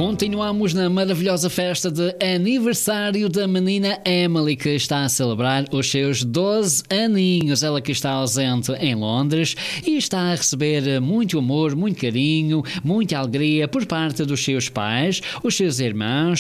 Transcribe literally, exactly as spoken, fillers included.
Continuamos na maravilhosa festa de aniversário da menina Emily, que está a celebrar os seus doze aninhos. Ela que está ausente em Londres e está a receber muito amor, muito carinho, muita alegria por parte dos seus pais, os seus irmãos,